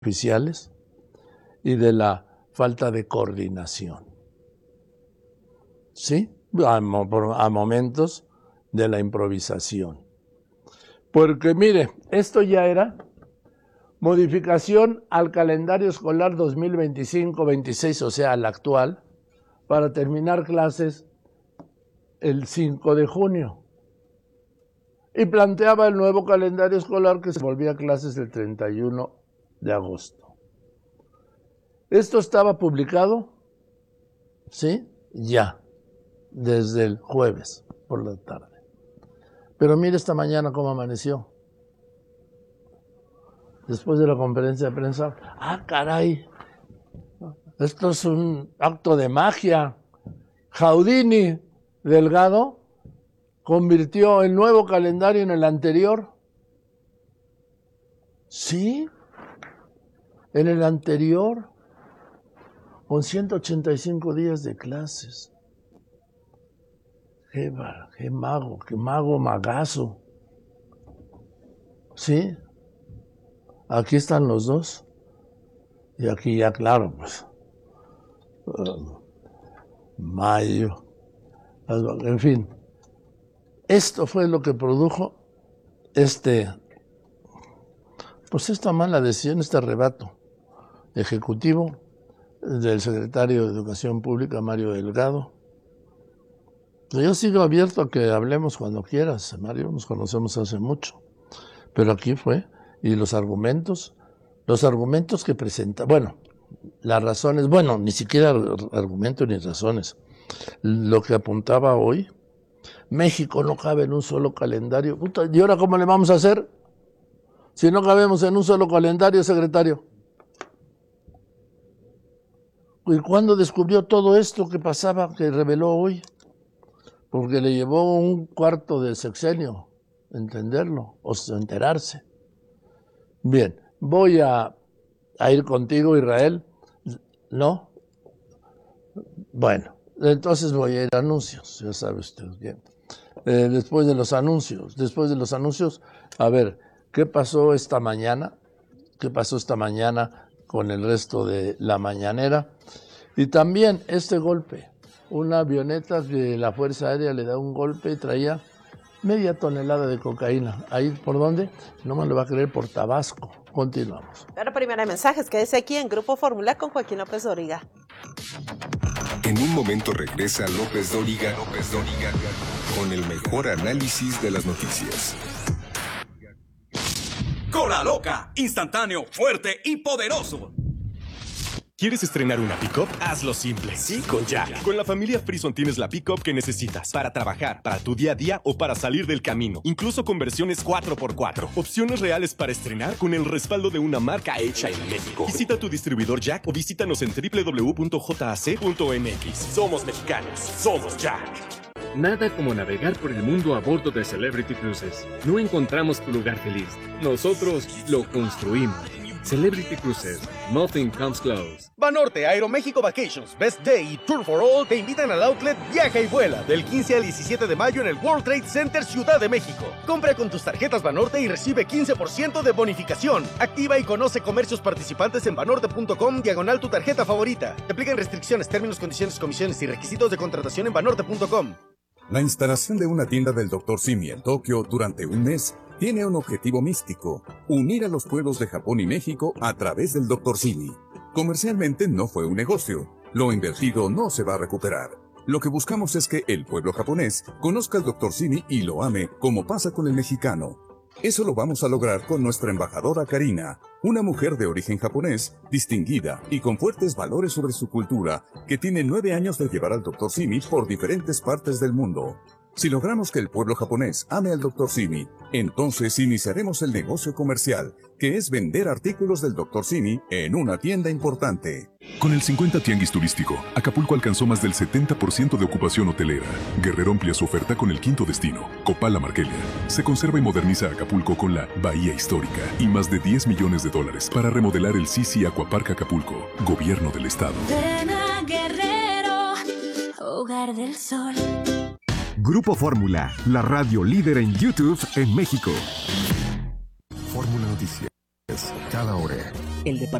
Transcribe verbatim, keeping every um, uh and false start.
oficiales y de la falta de coordinación. ¿Sí? A, a momentos de la improvisación. Porque mire, esto ya era modificación al calendario escolar dos mil veinticinco veintiséis, o sea, al actual, para terminar clases el cinco de junio. Y planteaba el nuevo calendario escolar que se volvía a clases el treinta y uno de agosto. Esto estaba publicado, ¿sí? Ya, desde el jueves por la tarde. Pero mire esta mañana cómo amaneció. Después de la conferencia de prensa, ¡ah, caray! Esto es un acto de magia. Jaudini Delgado convirtió el nuevo calendario en el anterior. ¿Sí? En el anterior, con ciento ochenta y cinco días de clases. ¡Qué, qué mago, qué mago magazo! ¿Sí? Aquí están los dos. Y aquí ya, claro, pues, uh, mayo. En fin, esto fue lo que produjo este, pues esta mala decisión, este arrebato ejecutivo del secretario de Educación Pública, Mario Delgado. Yo sigo abierto a que hablemos cuando quieras, Mario, nos conocemos hace mucho. Pero aquí fue, y los argumentos, los argumentos que presenta, bueno, las razones, bueno, ni siquiera argumentos ni razones. Lo que apuntaba hoy, México no cabe en un solo calendario. Puta, ¿y ahora cómo le vamos a hacer? Si no cabemos en un solo calendario, secretario. ¿Y cuándo descubrió todo esto que pasaba, que reveló hoy? Porque le llevó un cuarto de sexenio entenderlo o enterarse. Bien, voy a, a ir contigo, Israel. ¿No? Bueno, entonces voy a ir a anuncios, ya sabe usted bien. Eh, después de los anuncios, después de los anuncios, a ver, ¿qué pasó esta mañana? ¿Qué pasó esta mañana con el resto de la mañanera? Y también este golpe, una avioneta que la Fuerza Aérea le da un golpe y traía media tonelada de cocaína. ¿Ahí por dónde? No me lo va a creer, por Tabasco. Continuamos. Pero primero hay mensajes, quédese aquí en Grupo Fórmula con Joaquín López Dóriga. En un momento regresa López Dóriga, López Dóriga, con el mejor análisis de las noticias. Cola Loca, instantáneo, fuerte y poderoso. ¿Quieres estrenar una pick-up? Hazlo simple. Sí, con Jack. Con la familia Frison tienes la pick-up que necesitas para trabajar, para tu día a día o para salir del camino. Incluso con versiones cuatro por cuatro. Opciones reales para estrenar con el respaldo de una marca hecha en México. Visita tu distribuidor Jack o visítanos en doble u doble u doble u punto j a c punto m x. Somos mexicanos. Somos Jack. Nada como navegar por el mundo a bordo de Celebrity Cruises. No encontramos tu lugar feliz. Nosotros lo construimos. Celebrity Cruises. Nothing comes close. Banorte, Aeroméxico Vacations, Best Day y Tour for All te invitan al outlet Viaja y Vuela del quince al diecisiete de mayo en el World Trade Center Ciudad de México. Compra con tus tarjetas Banorte y recibe quince por ciento de bonificación. Activa y conoce comercios participantes en banorte punto com diagonal tu tarjeta favorita. Te aplican restricciones, términos, condiciones, comisiones y requisitos de contratación en banorte punto com. La instalación de una tienda del doctor Simi en Tokio durante un mes tiene un objetivo místico: unir a los pueblos de Japón y México a través del doctor Simi. Comercialmente no fue un negocio. Lo invertido no se va a recuperar. Lo que buscamos es que el pueblo japonés conozca al doctor Simi y lo ame, como pasa con el mexicano. Eso lo vamos a lograr con nuestra embajadora Karina, una mujer de origen japonés, distinguida y con fuertes valores sobre su cultura, que tiene nueve años de llevar al doctor Simi por diferentes partes del mundo. Si logramos que el pueblo japonés ame al doctor Simi, entonces iniciaremos el negocio comercial, que es vender artículos del doctor Simi en una tienda importante. Con el cincuenta Tianguis Turístico, Acapulco alcanzó más del setenta por ciento de ocupación hotelera. Guerrero amplía su oferta con el quinto destino, Copala Marquelia. Se conserva y moderniza Acapulco con la Bahía Histórica y más de diez millones de dólares para remodelar el Sisi Aquapark Acapulco, Gobierno del Estado. Ven a Guerrero, hogar del sol. Grupo Fórmula, la radio líder en YouTube en México. Fórmula Noticias, cada hora. El departamento